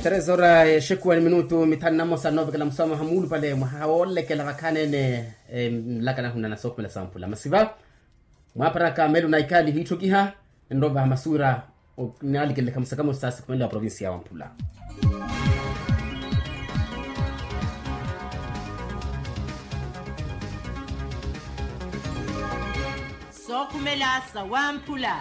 13 horas shekwa ni minuto mitano mosa nove kala msama hamulu pale mhaole kala rakane ne lakana huna na sokmela sampula masiva mwapara kamelu na ikali hitokiha ndova masura nali kile kamsakamo sasa kumela ya provinsi ya Wampula. Sokumela sa Wampula.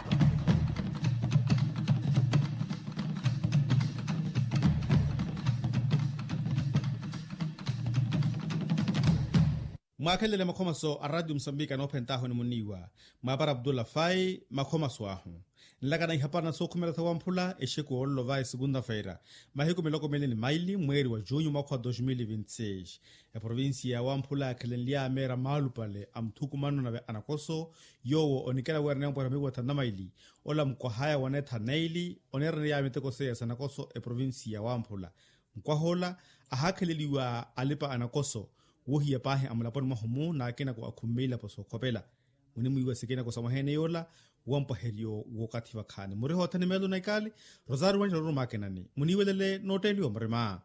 Mwakelele makomaso a Radio Msambika no pentaho ni muniwa mabara Abdullah Fai makomaso ahu nilaka na ihapana sokumela sa Wampula esheku olo vai segunda feira mahiku miloko mele ni maili mweri wa junho mwaka 2026 ya provinsi ya Wampula kelenlia amera malu pale amtukumano na anakoso yowo onikela werne mpora miwa tanamaili ola mkwahaya waneta naili onera ya miteko seya sanakoso provinsi ya Wampula mkwahola ahakeleliwa alipa anakoso wohi ya pahe amulaponi mahumu na akena kwa akumila poso kopela munimu iwa sikena kwa samahene yola wampa herio wakati wakane muriho watani melu na ikali Rosario wanjalo rumakenani muniwelele notelio mrema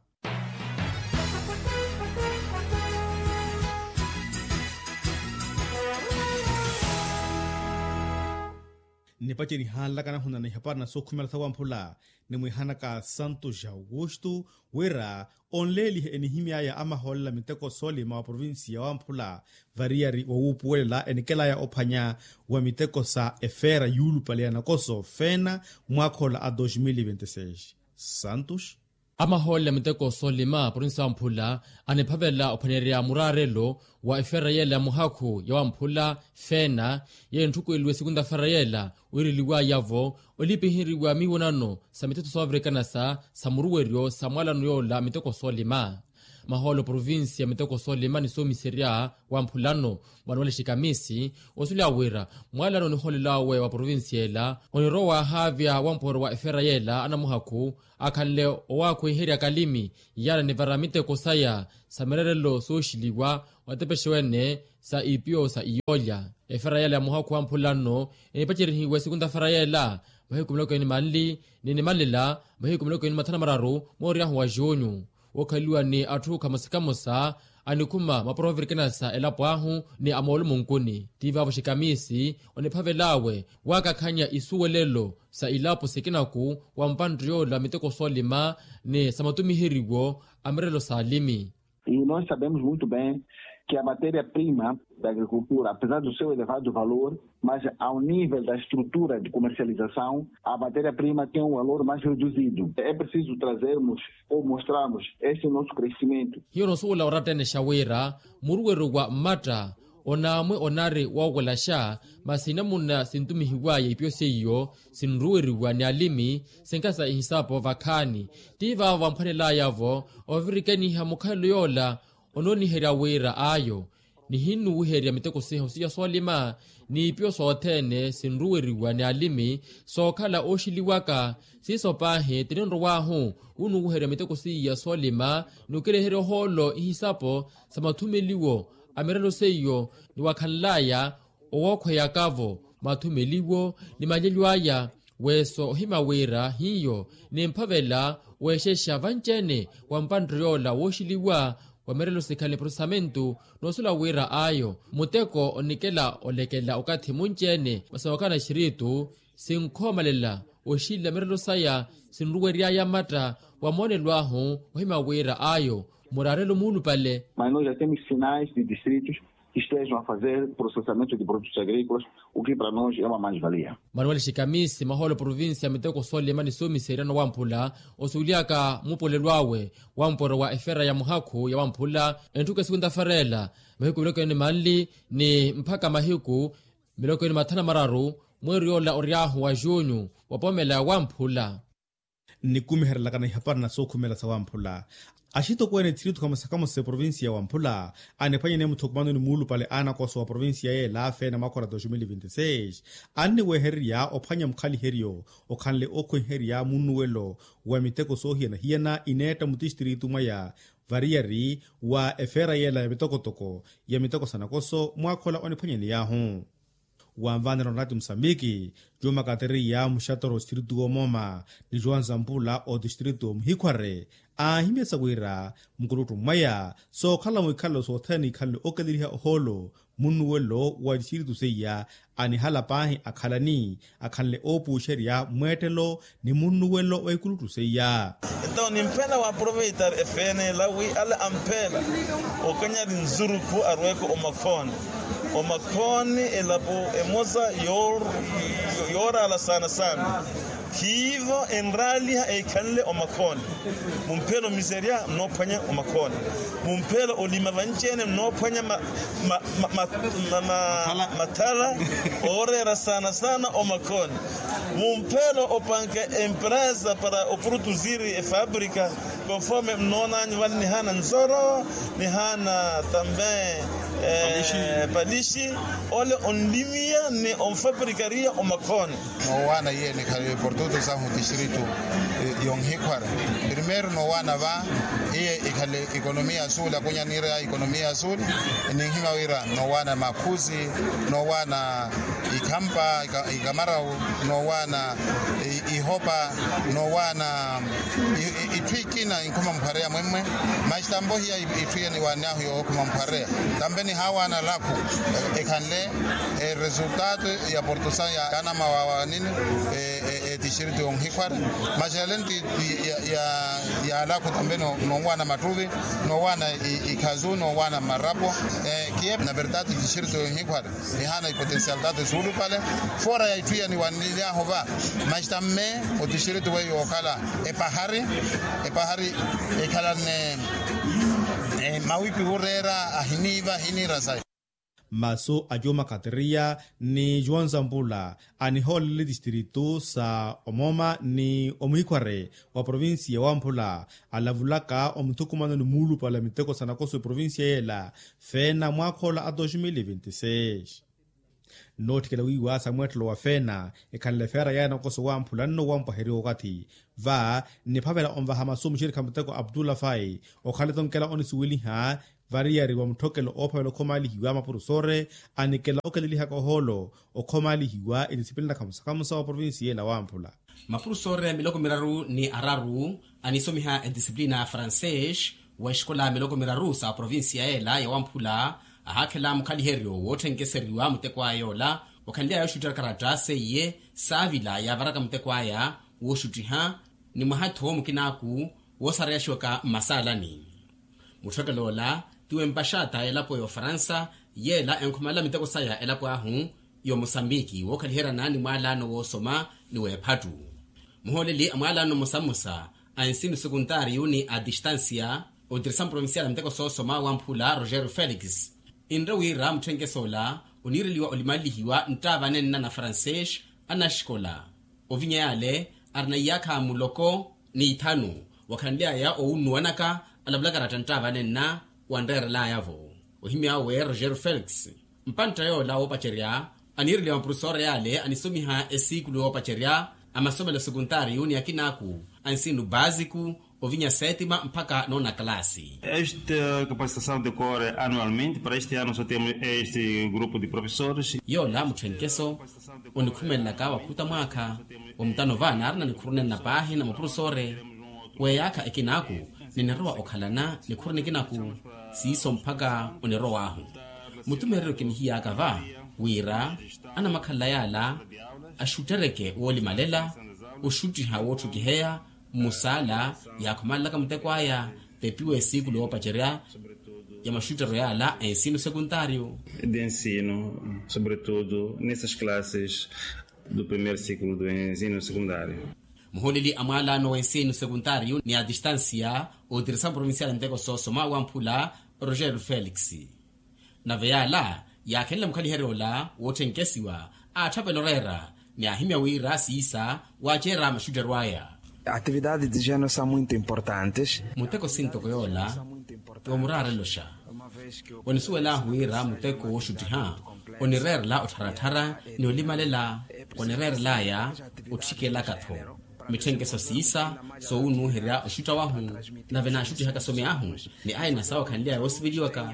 nipache ni hala kana huna na hapana sokumela sa Wampula ni mwihana ka Santos Augusto wera onleli enihimia ya ama hola miteko soli ma provinsi ya Wampula variari wa upuela enikela ya opanya wa miteko sa efera yulu pale anakoso fena mwakola a 2026 Santos ama hola miteko soli ma provinsi ya Wampula anepavela opaneria murarelo wa efera yela muhaku ya Wampula fena ye ntuku ilwe segunda fera yela wiriliwa yavo olipihiriwa miwonano sa miteto soavrekana sa muruwerio sa mwalano yola miteko solima maholo provinsi ya miteko solima ni so miseria Wampulano wanwale shikamisi osuli awira mwalano ni holi lawe wa provinsi yela onirowa havya wamporo wa efera yela anamuhaku akanle owako iheri akalimi yala ni vara miteko saya sa mererelo soshiliwa watepeshewene sa ipio sa iyolya efera yela ya muhaku Wampulano enipachirihiwe segunda fera yela mahiku miloko ni manli ni malila mahiku miloko ni matana mararu mori ahu wa jonyu wakaliwa ni atuka masikamosa anikuma maprovirkenasa elapo ahu ni amolu munkuni tiva shikamisi onipavelawe wakakanya isuwelelo sa ilapo sekinaku wa mpandrio la miteko solima ni samatumihiriwo amirelo salimi. E nós sabemos muito bem que a matéria-prima da agricultura, apesar do seu elevado valor, mas ao nível da estrutura de comercialização, a matéria-prima tem um valor mais reduzido. É preciso trazermos ou mostrarmos esse nosso crescimento. Hiyo nosuula oratene shawira, muruweru wa mata, onamwe onare wawalasha, masinamuna sintumihiwaye ipioseyo, sinruweruwa ni alimi, senkasa ihisapo vakani, tiva wampanela yavo, ovirikeni hamukalo yola, ononi hera wera ayo ni hinu uheria miteko seho siya swalima ni pio sootene sinruweriwa ni alimi sokala oshiliwaka siso pahe tinenro wahu unu uheria miteko siya swalima nukere hero holo ihisapo samatumeliwo amirelo seyo ni wakanlaya owokwe yakavo matumeliwo ni majeliwaya weso himawera hiyo ni mpavela weshesha vanchene wampandriola woshiliwa wamerelo sikale prosamento nosula wira ayo muteko onikela olekela okati munchene masawakana shiritu sinkhomalela oshila merelo saya sinruweria ya mata wamonelwaho ohima wira ayo murarelo mulu pale. Mas nós já temos sinais de distritos que estejam a fazer processamento de produtos agrícolas, o que para nós é uma mais-valia. Manuel Shikamisi maholo provinsi ya miteko solima ni somi serano Wampula osuliaka mupolelwawe wamporo wa efera ya muhaku ya Wampula entuke segunda farela mahiku miloko ni manli ni mpaka mahiku miloko ni matana mararu mweri oriahu wa junyu wapomela ya Wampula ni kumiherela kana ihapana sokumela sa Wampula ashito kwene tiritu kama sakamo se provinsi ya Wampula anepanye ne mutokumano ni mulu pale ana koso wa provinsi ya la fe na makora 2026 ane weheria opanya mkali herio okanle oko heria munuwelo wa miteko sohia na hiena ineta mutistiritu maya variari wa efera yela ya mitoko toko ya mitoko sanakoso mwakola onepanye ni yahu wamvana na Radio Msambiki juma kateria mshatoro distrito Omoma ni Joan Zampula o distrito Mhikware himesa kuira mkulutu maya so khala mwikalo so thani khalo okadiriha holo munuwelo wa distrito seya ani hala pahi akhalle opu sheria mwetelo ni munuwelo wa ikulutu seya. Então nimpela wa aproveitar FN la wi ala ampela o kanya nzuruku arweko o makoni elapo emoza yora ala sana kivo en realia e kanle o makoni mumpelo miseria no panya o makoni mumpelo olima vanchene no panya matala ore sana o makoni mumpelo opanca empresa para o produzir e fábrica conforme nona ni hana nzoro ni hana também palishi ole onlimia ni on fabricaria o makoni no wana ye ni kale portuto sa hu distrito yong hikwara primero no wana va ye ikale economia azul akunya nira economia azul ni himawira no wana makuzi no wana ikampa ikamara no wana ihopa no wana itwikina inkoma mparea mwemwe mashtambo hiya itwiya ni wanahu yo kuma mparea tambeni hawana lako ekanle resultado ya portosa ya kana mawa nini distrito on hikwara majalenti ya lako tambeno no wana matuvi no wana ikazu no wana marapo kie na verdade distrito on hikwara hana potencialidade zulu pale fora ya itwiya ni wanilia hova mashtamme o distrito we okala epahari ekala ne mawipi urera hinira sai maso ajoma kateria ni Joan Zampula ani holi distrito sa Omoma ni Omhikware wa provincia wa Mpula alavulaka omtukumana ni mulu pala miteko sanakoso provincia yela fena mwakola a 2026 noti kela wiwa samwetlo wa fena ekanle fera yana koso wa Mpula no wa mpaheri wakati va ni pavela omva hamaso mshirika mteko Abdullah Fai o khaleton kela onisuwili ha variari wa mtokelo opelo komali hiwa mapurusore anikela okelili hako holo o komali hiwa disciplina kamsa wa provinsi yela wa Mpula mapurusore miloko miraru ni araru anisomiha disciplina francais wa shkola miloko miraru sa provinsi yela ya Mpula ahakela mkaliherio wote nkeseriwa mtekwa yola wakandia yoshutra karatase ye savila ya varaka mtekwa ya woshutiha ni mahato mkinaku wosare yashoka masalani mutokalola tuwe mpashata elapo yo Faransa yela enkumala miteko saya elapo ahu yo Mosambiki wokalihera nani mwalano wosoma ni wepatu muholeli mwalano Mosamusa ansinu sekundari uni a distancia o direção provincial miteko sosoma wa Mpula Roger Felix indrawira mthengesola uniriliwa olimalihiwa ntavane na francais anashkola ovinya yale arna yaka muloko ni itanu wakandia ya ounuanaka alablaga ntavane na wandera la yavo ohimia we Roger Felix mpanta yo la opacheria aniriliwa professor yale anisomiha esikulu opacheria amasomelo secundário uni akinaku ansino básico ovinha sétima mpaka nona classe. Esta capacitação decorre anualmente. Para este ano só temos este grupo de professores. Yola muthenkeso unikhumela wakuta mwaka omtano vana arna nikhurune na pahi na maprofessore weyaka ekinaku ninerowa okhalana nikhurune kinaku siso mpaka unirowa ahu mutumerero kinihia kava wira ana makhala yala ashutereke woli malela ushutiha wotu kiheya musala ya kumalaka mtekwaya pepiwe siku lo pacheria ya mashutero yala ensino secundário de ensino, sobretudo nessas classes do primeiro ciclo do ensino secundário. Muholili amala no ensino secundário ni a distância o direção provincial nteko sosoma wa Mpula Roger Felix na veyala ya kella mkhaliherola wotenkesiwa athapelorera ni ahimya wira sisa wachera mashutero aya. Atividades de género são muito importantes. Muteko sinto koyola omurara losha onisuela huira muteko shutiha onirerla otharatara ni olimalela onirerla ya uthikela katho mithengeso sisa so unuhira oshuta wahu na vena shuti haka some ahu ni aina sawa kandia yosiviliwaka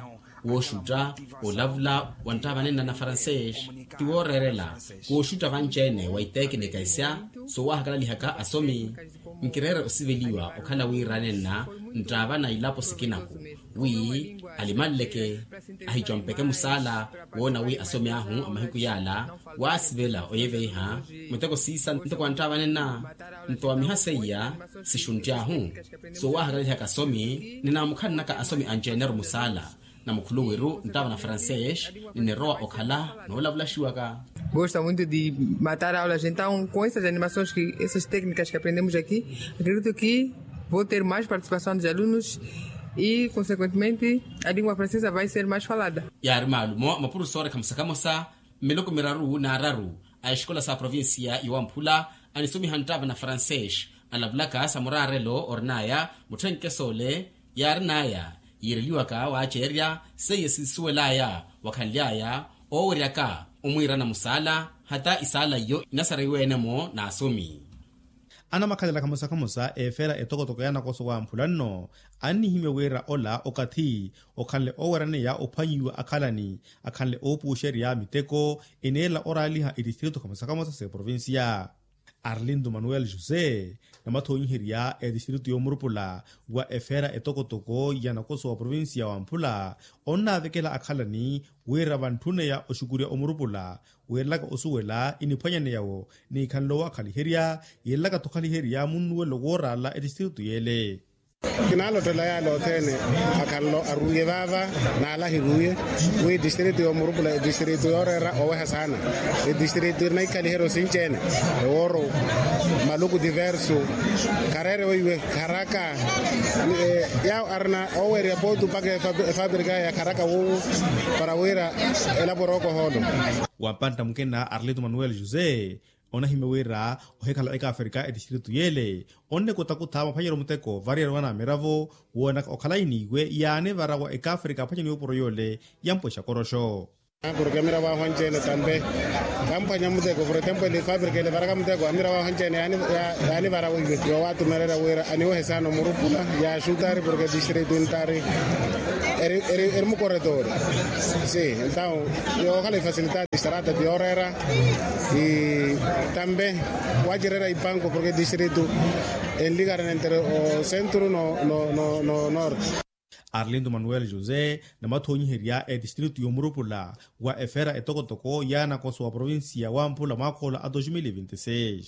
woshuta olavula wantavanena na francês tiworerela woshuta vanjene waitekinika isya so wahakala lihaka asomi nkirere osiveliwa okhala wiranena ntavana ilapo sikinaku wi alimaleke ahichompeke musala wona wi asomi ahu amahiku yala wasivela oyeveiha muteko sisa nteko ntavanena ntwamihaseya sishuntiahu so wahakala lihaka asomi ninamukhannaka asomi anjenero musala na mukulu wiru ntava na francês nineroa okhala nolavlashiwaka. Gosta muito de matar aulas, então com essas animações, essas técnicas que aprendemos aqui, acredito que vou ter mais participação dos alunos e, consequentemente, a língua francesa vai ser mais falada. Yarimalumo mapurusora kamsakamosa meloko miraru na araru a escola sa província Iwampula anisumi hantava na francês alavlaka samurarelo ornaya mutrenke sole yarnaya yiriliwaka wacheria seyesisuelaya wakhalyaya oweriaka umwirana musala hata isala yo inasariwenemo na asomi ana makhalela kamusa efera etokotoko yana koso wa mphulanno ani hime wera ola okathi okhanle owerane ya ophanyiwa akhanle opusheriya miteko enela oraliha idistrito kamusa se provincia. Arlindo Manuel José na mathoinhiria distrito yomurupula wa efera etokotoko yana koso wa provincia wa Mpula onna vekela akhalani wera vanthune ya oshukuria omurupula welaka osuwela iniphwanyane yawo ni khanlowa khaliheria yelaka tokhaliheria munwe logora la distrito yele kinalo tolaya lo tene akallo aruye baba na ala hiruye we distrito yomurupula distrito yorera owe hasana distrito na ikalihero sinchene oro maluku diverso karere we karaka ya arna owe reportu pake fabrika ya karaka wo para wera elaboroko hodo wapanta mkena Arlindo Manuel José ona himewera ohekala eka Afrika distrito yele onne kotakuta mapanyero muteko variero wana meravo wona okhalaini we yane varawa eka Afrika panyeni oporo yole yamposha korosho porque mira va hanjene tambe campaña muteko por ejemplo le fabrica le varaga muteko mira va hanjene yani vara we yo watu merera wera ani we sano murupula ya shutari porque distrito untari mu corredor sí então yo ojalá facilitar estrada de horera y también guajerera y banco porque distrito en ligar entre o centro no norte. Arlindo Manuel José na mathoinhiria distrito yomurupula wa efera etokotoko yana koso wa provincia wa Mpula makhola a 2026.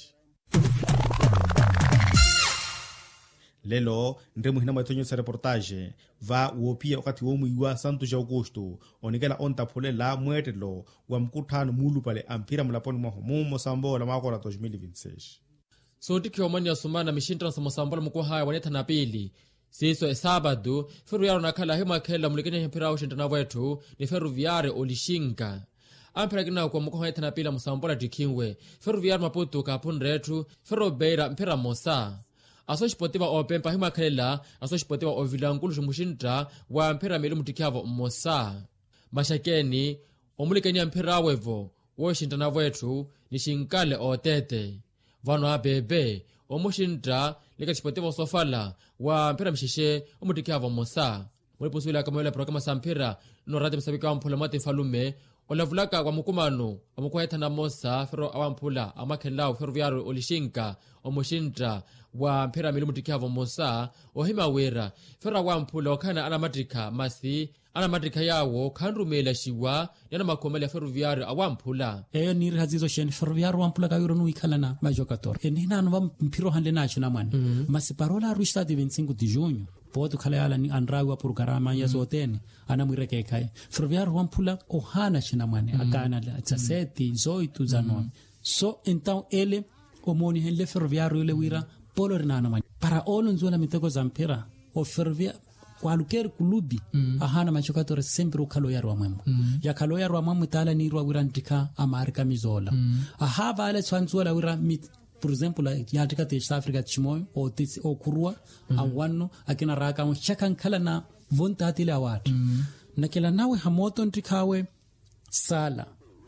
Lelo ndremuhina maithonyo sa reportage va uopia wakati womuiwa Santos Augusto onikela ontaphulela mwetelo wa mkuthano mulu pale ampira mulaponi mwahomu mosambola makhola 2026. Sotiki omani ya sumana mishintra sa mosambola mkuhaya waneta na pili siso sábado ferroviário na khala hema khela mulikene mpira ushintana wetu ni ferroviário olishinga ampira kina kwa mkoa heta na pila musambola dikingwe ferroviário Maputo kapun retu ferrobeira mpira mosa aso sportiva opempa hema khela aso sportiva ovilangulu mushintra wa mpira melu mutikyavo mosa mashakeni omulikene mpira wevo woshintana wetu ni shinkale otete vano abebe omushintra lika chipotivo sofala wa mpira mshishe omutikyavo mosa mulipusula kamoela programa sampira no radio msabika wa Mpula mate falume olavulaka kwa mukumano omukwaheta na mosa fero awampula amakhelao ferroviário olishinka omushintra wa mpira milu mutikyavo mosa ohima wera fero awampula okhana anamatrika masi anamatrika yawo khanrumela shiwa yana makomela ferroviário awampula eyo niri hazizo shen ferroviário wampula kayuro nu ikhalana majokator enhinano va mpiro handle nacho na mwana masiparola rusta de 25 de junho pode khala ni andrawa programa ya zotene ana mwireke kai ferroviário wampula ohana china mwana akana 17 18 19 so então ele omoni hele ferroviário le wira polo rinana mwana para olo nzola mitego zampira o ferroviário qualquer clube ahana machokator sempre ukhalo yarwa mwembo ya khalo yarwa mwembo tala ni rwa wirantika amarika mizola ahava ale tsanzola wira mit por exemplo ya tika te South Africa chimoyo o kurwa awano akina raka mo chakan khala na vontati la watu nakela nawe hamoto ntikawe sala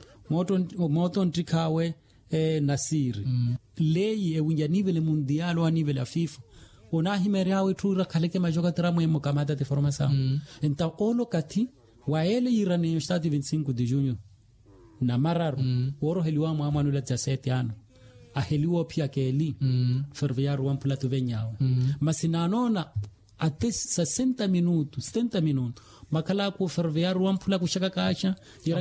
moto ntikawe nasiri lei ewinja nivel mundial o nivel a FIFA ona himeriawe tura khaleke majoka tramwe mukamata te formação então olo kati waele irani estado 25 de junho na mararu oro heliwa mwamanu la 17 ano aheliwa pia keli ferroviário Ampula tuvenyao masinanona até 60 minutos 70 minutos makala ku ferroviário Ampula kushaka kacha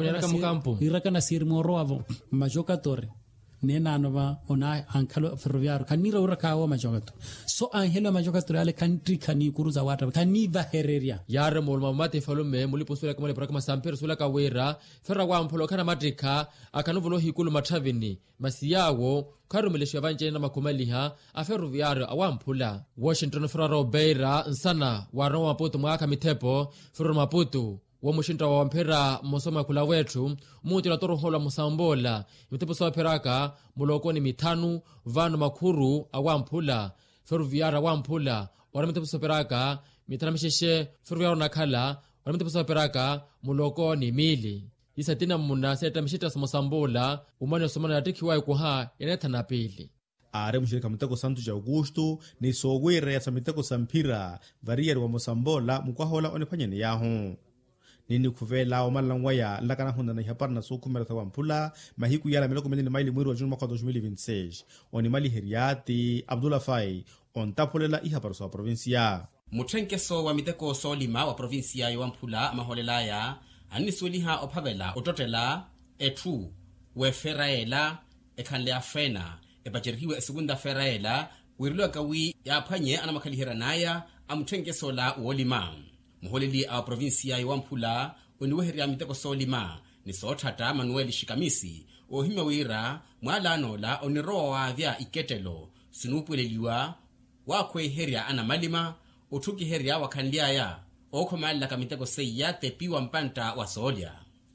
iraka na sir moro avo majokatore nena nova ona ankalo ferroviário kanira urakawa majokato so anhelo majokato ale country kani kuruza wata kani va hereria yare molma mate falume muliposula kama lepra kama sampero sula kawera ferra wa Ampula kana matrika akanovolo hikulu mathavini masiyawo karumelesha vanje na makomaliha a ferroviário wa Ampula Washington ferro beira nsana wa Roma Maputo mwaka mitepo ferro Maputo wa mushinta wa mpera mosoma kula wetu muti la toro hola musambola mitepo sawa peraka mulokoni mitanu vano makuru wa Ampula ferroviário wa Ampula wala mitepo sawa peraka mitana misheshe ferroviário nakhala wala mitepo sawa peraka mulokoni mili isa tina muna seta mishita musambola umani somana yatikiwa kuha yaneta na pili are mushirika muteko Santos de Augusto ni sogwere ya samiteko sampira variari wa Mosambola mukwahola onepanyeni yahu nini kuvela o malangwa ya lakana hunda na hapar na sokumera wa Ampula mahiku yala meloko melini maili mwiri wa Juni mwaka 2026 oni mali heriati Abdullah Fai on tapolela ihapar so provincia muthenkeso wa miteko solima wa provincia ya Ampula maholela ya anisweliha ophavela utotela ethu weferaela ekhanle afena ebajerihiwe esegunda feraela wirilwa kawi ya phanye ana makhalihera naya amuthenkeso la wolima muholeli a provincia ya Ampula oniweheria miteko solima ni sothata Manuel Shikamisi ohime wira mwalano la oniroa vya iketelo sinupweleliwa wakweheria ana malima uthukiheria wakhanliaya okhomala kamiteko seya tepiwa mpanta wa solia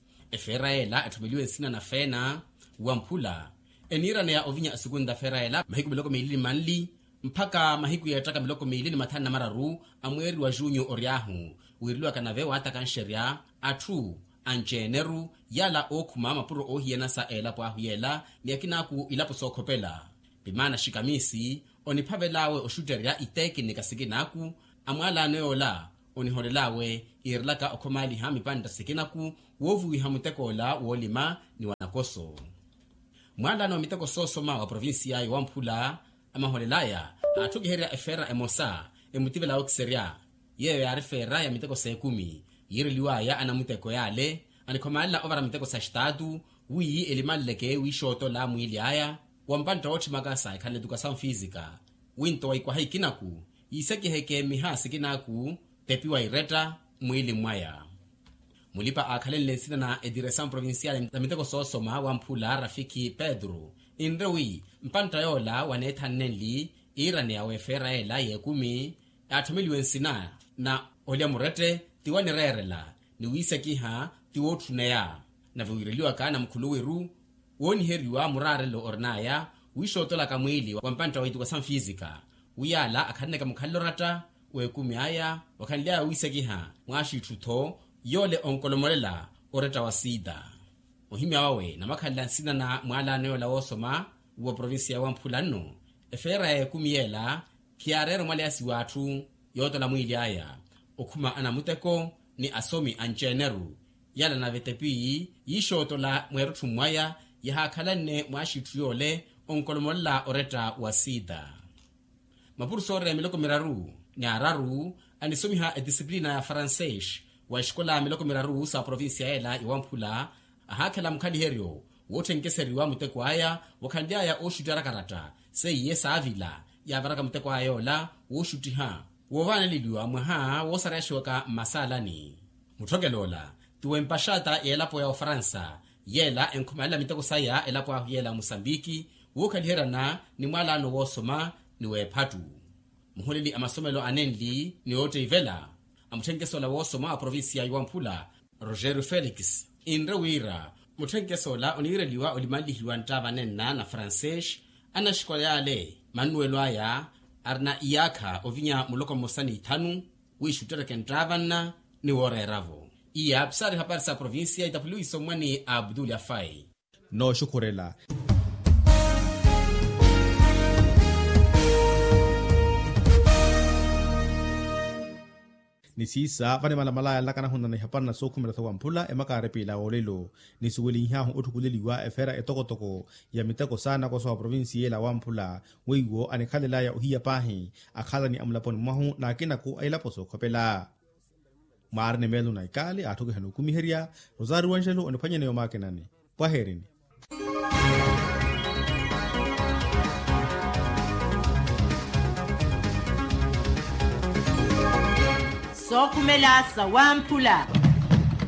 eferaela athumeliwe sina na fena wa Ampula enirana ya ovinya segunda feraela mahiku miloko meilini manli mpaka mahiku ya taka miloko meilini matana mararu amweri wa junyo oriahu wirilwa kanave wata kansheria athu anjeneru yala okhuma mapuro ohiena sa ela po ahuyela ni akinaku ilapo sokhopela bimana Shikamisi oniphavelawe oshuteria iteki nikasikinaku amwala noyola oniholelawe irilaka okhomali hami panda sikinaku wovu ihamutekola wolima ni wanakoso mwalano miteko sosoma wa provincia ya Ampula amaholelaya athukiheria efera emosa emutivela okiseria yeyo ya refera ya miteko se10 yiriliwaya ana muteko yale anikhomala ovara miteko sa estado wi elimaleke wi shoto la mwili aya wampanta othi makasa ikhale educação física winto wa ikwahi kinaku isekiheke mihasi kinaku tepiwa ireta mwili mwaya mulipa akhalele sina na edireção provincial ya miteko sosoma wa Ampula Rafiki Pedro inrewi mpanta yola wanethanenli irane ya weferaela ye10 athumeliwe sina na olia murete tiwani rerela ni wisekiha tiwothuneya na viwiriliwa kana mkhuluwiru woni heriwa murarelo ornaya wishotola kamwili wa mpanta wa educação física uyala akhaneka mkhalorata we10 aya wakhanlia wisekiha mwashithutho yole onkolomolela oreta wa sida ohimya wawe na makhala sina na mwalano yola wosoma wa provincia ya Ampula no efera ya 10 yela kiarero mwaliasi watu yotola mwili aya okhuma ana muteko ni asomi anjeneru yala na vetepi yishotola mweruthu mwaya yahakhalane mwashithu yole onkolomolela oreta wa sida mapursore miloko miraru ni araru anisomiha edisciplina ya francês wa escola miloko miraru sa provincia ela ya Ampula ahakhala mkhaliherio wothenkeseriwa muteko aya wakhandia ya oshutara karata seiye savila ya varaka muteko ayola woshutiha wovana liliwa mwaha wosarashoka masalani muthogelola tuwe mpashata yelapo ya Ufaransa yela enkhumala miteko saya elapo yela Mosambiki wokhaliherana ni mwalano wosoma ni wephatu muholeli amasomelo anenli ni ote ivela amuthenkesola wosoma wa provincia ya Ampula Roger Felix inrewira muthenkesola onireliwa olimalihiwa ntava nenna na francês anashikola yale Manuel aya arna iyakha ovinya muloko mosani 5 wishutereke ntavana ni woreravo iya psari habari sa provincia itapuliwiso mwani Abdul Afai no shukurela ni sisa vane malamalaya lakana hunda na hapana so kumela thawa mpula emakare pila olelo ni suwili nyahu utukuleliwa efera etokotoko ya mitako sana kwa soa provinsi yela wampula weigo anekhalela ya uhia pahi akhala ni amlaponi mahu na akina ku ailaposo kopela maarne melu na ikali atuke hanu kumiheria Rosario Wanjelo onepanya neyo makenani kwa herini sokumelasa wampula